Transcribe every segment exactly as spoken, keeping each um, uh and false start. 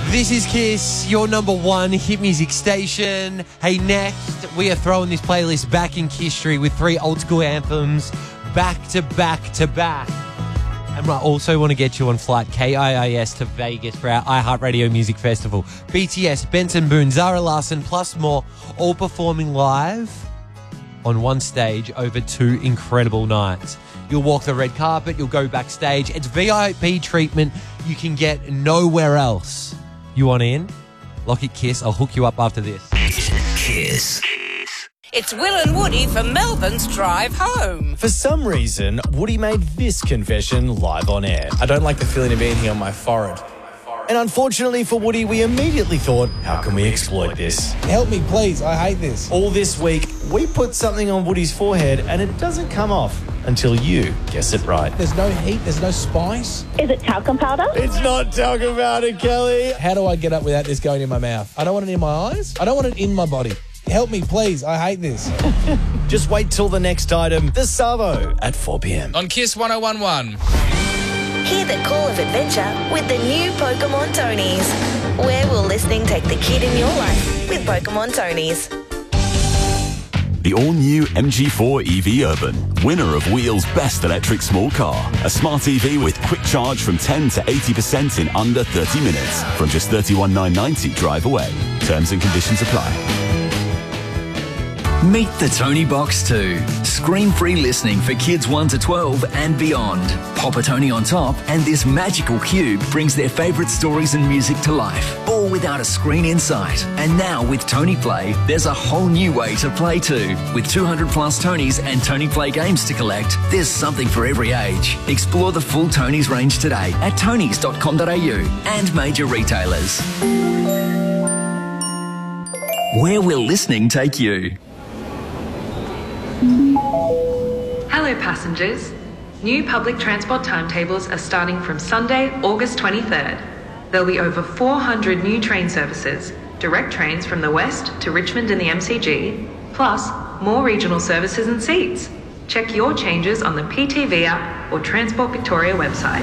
This is Kiss, your number one hit music station. Hey, next, we are throwing this playlist back in Kiss Street with three old school anthems back to back to back. And I also want to get you on flight K I I S to Vegas for our iHeartRadio Music Festival. B T S, Benson Boone, Zara Larsson, plus more, all performing live on one stage over two incredible nights. You'll walk the red carpet, you'll go backstage. It's V I P treatment you can get nowhere else. You want in? Lock it, Kiss. I'll hook you up after this. Kiss. It's Will and Woody from Melbourne's Drive Home. For some reason, Woody made this confession live on air. I don't like the feeling of anything on my forehead. And unfortunately for Woody, we immediately thought, how can we exploit this? Help me, please. I hate this. All this week, we put something on Woody's forehead and it doesn't come off until you guess it right. There's no heat. There's no spice. Is it talcum powder? It's not talcum powder, Kelly. How do I get up without this going in my mouth? I don't want it in my eyes. I don't want it in my body. Help me, please. I hate this. Just wait till the next item, the Savo, at four p.m. On Kiss one oh one one. Hear the call of adventure with the new Pokemon Tonies. Where will listening take the kid in your life with Pokemon Tonies? The all-new M G four E V Urban, winner of Wheel's Best Electric Small Car. A smart E V with quick charge from ten to eighty percent in under thirty minutes. From just thirty-one thousand nine hundred ninety drive away. Terms and conditions apply. Meet the Tony Box two. Screen-free listening for kids one to twelve and beyond. Pop a Tony on top and this magical cube brings their favourite stories and music to life, all without a screen in sight. And now with Tony Play, there's a whole new way to play too. With two hundred plus Tonys and Tony Play games to collect, there's something for every age. Explore the full Tonys range today at tonys dot com dot a u and major retailers. Where will listening take you? Hello passengers. New public transport timetables are starting from Sunday, August twenty-third. There'll be over four hundred new train services, direct trains from the west to Richmond and the M C G, plus more regional services and seats. Check your changes on the P T V app or Transport Victoria website.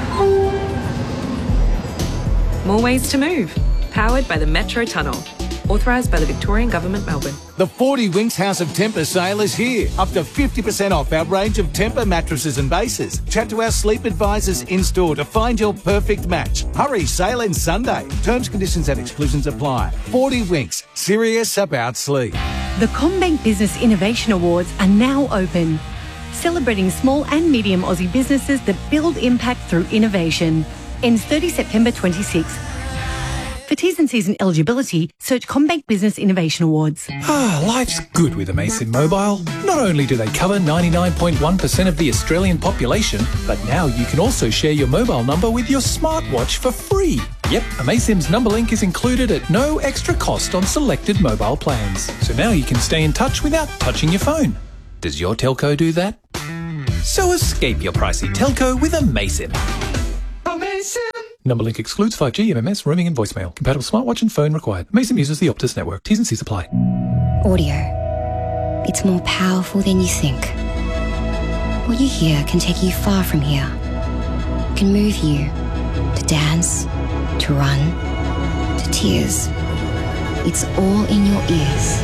More ways to move. Powered by the Metro Tunnel. Authorised by the Victorian Government, Melbourne. The forty Winks House of Tempur sale is here. Up to fifty percent off our range of Tempur mattresses and bases. Chat to our sleep advisors in-store to find your perfect match. Hurry, sale ends Sunday. Terms, conditions and exclusions apply. forty Winks, serious about sleep. The CommBank Business Innovation Awards are now open. Celebrating small and medium Aussie businesses that build impact through innovation. Ends thirtieth September twenty-sixth. For T's and C's and eligibility, search CommBank Business Innovation Awards. Ah, life's good with Amaysim Mobile. Not only do they cover ninety-nine point one percent of the Australian population, but now you can also share your mobile number with your smartwatch for free. Yep, Amaysim's number link is included at no extra cost on selected mobile plans. So now you can stay in touch without touching your phone. Does your telco do that? So escape your pricey telco with Amaysim. Amaysim! Number link excludes five G, M M S, roaming and voicemail. Compatible smartwatch and phone required. Amaysim uses the Optus network. T's and C's apply. Audio. It's more powerful than you think. What you hear can take you far from here. It can move you to dance, to run, to tears. It's all in your ears.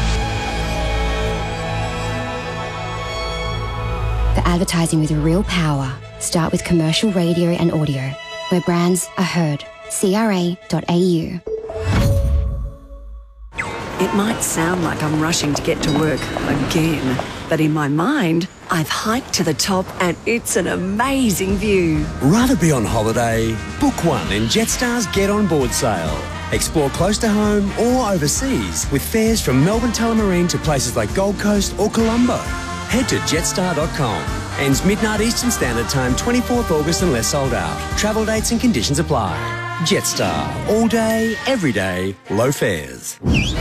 For advertising with real power, start with commercial radio and audio, where brands are heard. C R A dot A U. It might sound like I'm rushing to get to work again, but in my mind, I've hiked to the top and it's an amazing view. Rather be on holiday? Book one in Jetstar's Get On Board sale. Explore close to home or overseas with fares from Melbourne Tullamarine to places like Gold Coast or Colombo. Head to jetstar dot com. Ends midnight Eastern Standard Time, twenty-fourth August unless sold out. Travel dates and conditions apply. Jetstar. All day, every day, low fares.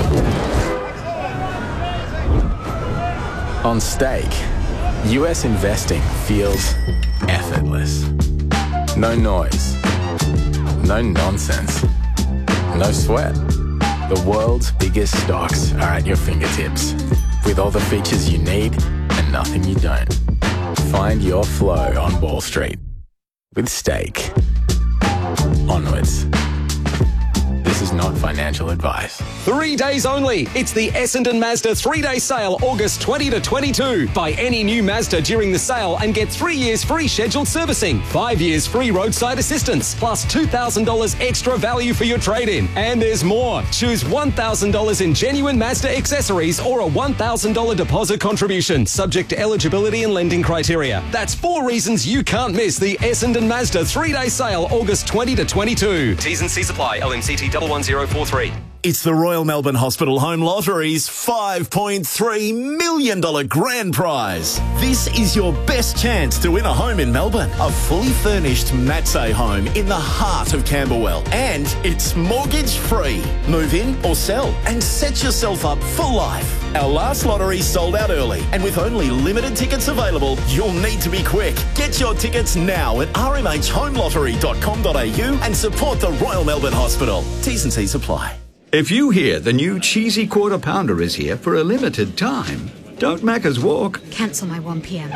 On Stake, U S investing feels effortless. No noise. No nonsense. No sweat. The world's biggest stocks are at your fingertips, with all the features you need and nothing you don't. Find your flow on Wall Street with Stake. Onwards. This financial advice. Three days only. It's the Essendon Mazda three-day sale, August twentieth to twenty-second. Buy any new Mazda during the sale and get three years free scheduled servicing, five years free roadside assistance, plus two thousand dollars extra value for your trade-in. And there's more. Choose one thousand dollars in genuine Mazda accessories or a one thousand dollars deposit contribution, subject to eligibility and lending criteria. That's four reasons you can't miss the Essendon Mazda three-day sale, August twentieth to twenty-second. T's and C's apply. L M C T one one zero four three. It's the Royal Melbourne Hospital Home Lottery's five point three million dollars grand prize. This is your best chance to win a home in Melbourne. A fully furnished Matsay home in the heart of Camberwell. And it's mortgage free. Move in or sell and set yourself up for life. Our last lottery sold out early, and with only limited tickets available, you'll need to be quick. Get your tickets now at r m h home lottery dot com dot a u and support the Royal Melbourne Hospital. T's and C's apply. If you hear the new cheesy quarter pounder is here for a limited time, don't Macca's walk. Cancel my one p.m.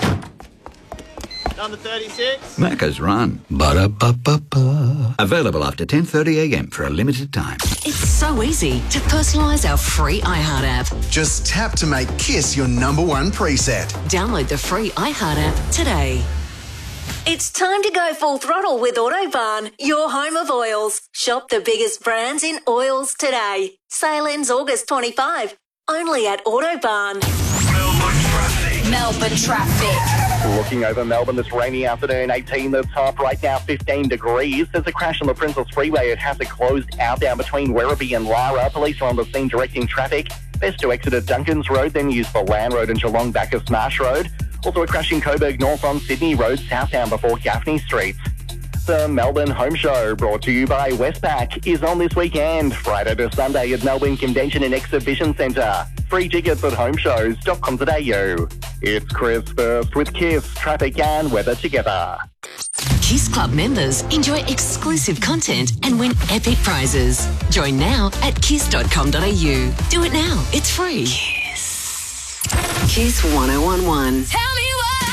Number thirty-six. Macca's run. Ba-da-ba-ba-ba. Available after ten thirty a m for a limited time. It's so easy to personalise our free iHeart app. Just tap to make Kiss your number one preset. Download the free iHeart app today. It's time to go full throttle with Autobarn, your home of oils. Shop the biggest brands in oils today. Sale ends August twenty-fifth. Only at Autobarn. Melbourne traffic. Looking over Melbourne this rainy afternoon, eighteen the top, right now fifteen degrees. There's a crash on the Princess Freeway. It has a closed outbound between Werribee and Lara. Police are on the scene directing traffic. Best to exit at Duncan's Road, then use the Land Road and Geelong Bacchus Marsh Road. Also a crash in Coburg North on Sydney Road, southbound before Gaffney Street. The Melbourne Home Show, brought to you by Westpac, is on this weekend, Friday to Sunday at Melbourne Convention and Exhibition Centre. Free tickets at homeshows dot com dot a u. It's Chris First with Kiss, traffic and weather together. Kiss Club members enjoy exclusive content and win epic prizes. Join now at kiss dot com dot a u. Do it now. It's free. Kiss. Kiss one oh one one. Tell me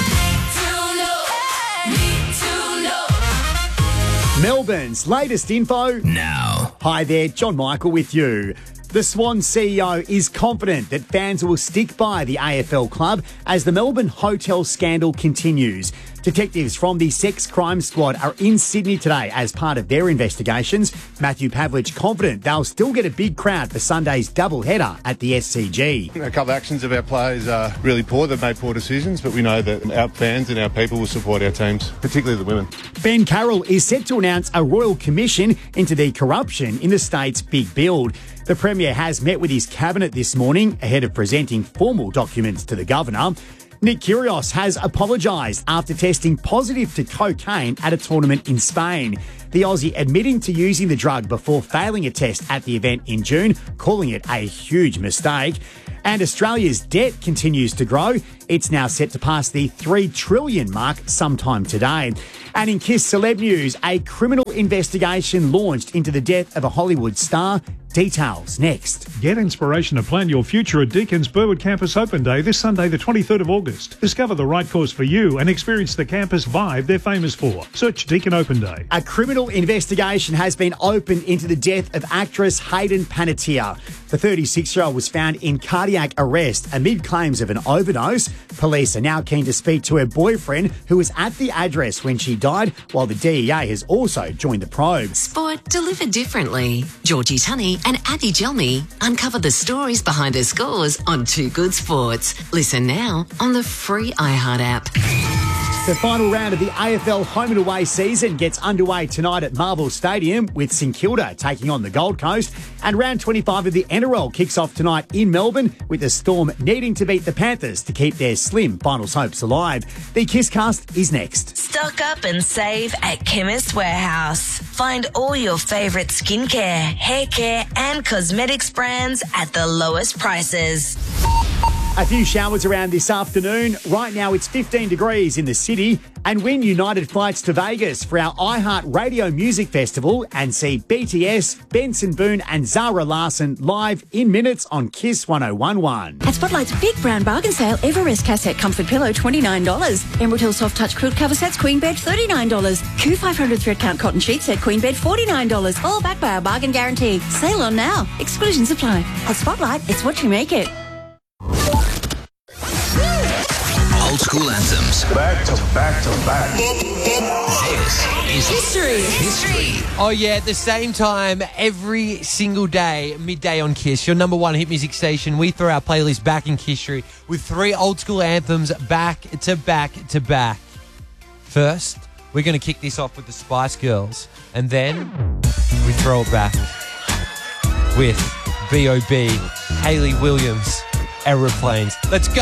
Melbourne's latest info now. Hi there, John Michael with you. The Swan C E O is confident that fans will stick by the A F L club as the Melbourne hotel scandal continues. Detectives from the Sex Crime Squad are in Sydney today as part of their investigations. Matthew Pavlich confident they'll still get a big crowd for Sunday's doubleheader at the S C G. A couple of actions of our players are really poor. They've made poor decisions, but we know that our fans and our people will support our teams, particularly the women. Ben Carroll is set to announce a royal commission into the corruption in the state's big build. The Premier has met with his cabinet this morning ahead of presenting formal documents to the Governor. Nick Kyrgios has apologised after testing positive to cocaine at a tournament in Spain. The Aussie admitting to using the drug before failing a test at the event in June, calling it a huge mistake. And Australia's debt continues to grow. It's now set to pass the three trillion mark sometime today. And in Kiss Celeb News, a criminal investigation launched into the death of a Hollywood star. Details next. Get inspiration to plan your future at Deacon's Burwood Campus Open Day this Sunday the twenty-third of August. Discover the right course for you and experience the campus vibe they're famous for. Search Deakin Open Day. A criminal investigation has been opened into the death of actress Hayden Panettiere. The thirty-six-year-old was found in cardiac arrest amid claims of an overdose. Police are now keen to speak to her boyfriend, who was at the address when she died, while the D E A has also joined the probe. Sport delivered differently. Georgie Tunney and Abby Gelmy uncover the stories behind their scores on Two Good Sports. Listen now on the free iHeart app. The final round of the A F L home and away season gets underway tonight at Marvel Stadium with St Kilda taking on the Gold Coast. And round twenty-five of the N R L kicks off tonight in Melbourne with the Storm needing to beat the Panthers to keep their slim finals hopes alive. The Kisscast is next. Stock up and save at Chemist Warehouse. Find all your favourite skincare, hair care and cosmetics brands at the lowest prices. A few showers around this afternoon. Right now it's fifteen degrees in the city. And win United flights to Vegas for our iHeart Radio Music Festival and see B T S, Benson Boone and Zara Larsson live in minutes on Kiss one oh one one. At Spotlight's big brown bargain sale, Everest cassette comfort pillow twenty-nine dollars. Emerald Hill soft touch quilt cover sets queen bed thirty-nine dollars. Q five hundred thread count cotton sheet set queen bed forty-nine dollars. All backed by our bargain guarantee. Sale on now. Exclusions apply. At Spotlight, it's what you make it. Old school anthems. Back to back to back. This is History. History. Oh, yeah, at the same time, every single day, midday on Kiss, your number one hit music station, we throw our playlist back in history with three old school anthems back to back to back. First, we're going to kick this off with the Spice Girls, and then we throw it back with B O B, Hayley Williams, Aeroplanes. Let's go.